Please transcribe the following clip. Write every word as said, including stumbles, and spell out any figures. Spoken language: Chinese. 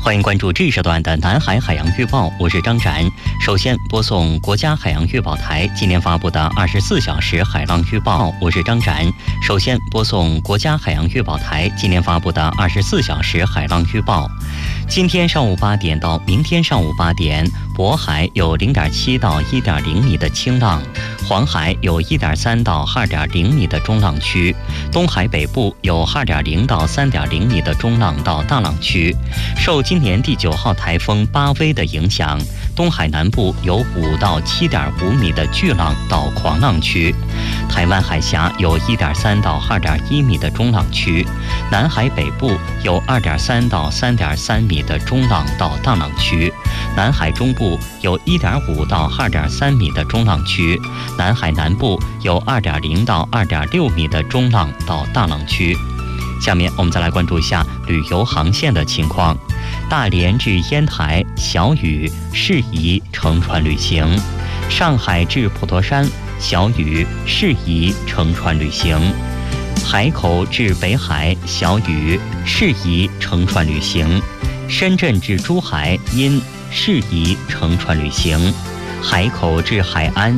欢迎关注这一时段的南海海洋预报，我是张展。首先播送国家海洋预报台今天发布的二十四小时海浪预报，我是张展。首先播送国家海洋预报台今天发布的二十四小时海浪预报。今天上午八点到明天上午八点，渤海有 零点七到一点零米的轻浪，黄海有 一点三到二点零米的中浪区，东海北部有 二点零到三点零米的中浪到大浪区。受今年第九号台风巴威的影响，东海南部有五到七点五米的巨浪到狂浪区，台湾海峡有 一点三到二点一米的中浪区，南海北部有 二点三到三点三米的中浪到大浪区，南海中部有 一点五到二点三米的中浪区，南海南部有 二点零到二点六米的中浪到大浪区。下面我们再来关注一下旅游航线的情况。大连至烟台小雨，适宜乘船旅行；上海至普陀山小雨，适宜乘船旅行；海口至北海小雨，适宜乘船旅行；深圳至珠海阴，适宜乘船旅行；海口至海安